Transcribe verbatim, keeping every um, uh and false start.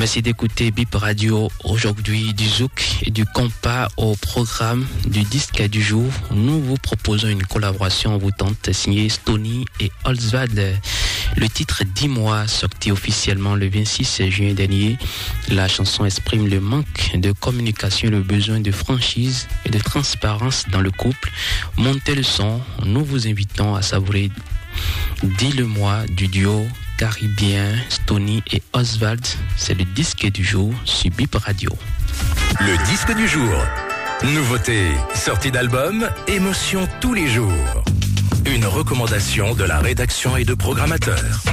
Merci d'écouter Bip Radio. Aujourd'hui, du zouk et du compas au programme du disque du jour. Nous vous proposons une collaboration envoûtante signée Stony et Oswald. Le titre Dis-moi, sorti officiellement le vingt-six juin dernier. La chanson exprime le manque de communication, le besoin de franchise et de transparence dans le couple. Montez le son. Nous vous invitons à savourer Dis-le-moi du duo caribien Stony et Oswald. C'est le disque du jour sur Bip Radio. Le disque du jour. Nouveauté, sortie d'album, émotion tous les jours. Une recommandation de la rédaction et de programmateurs.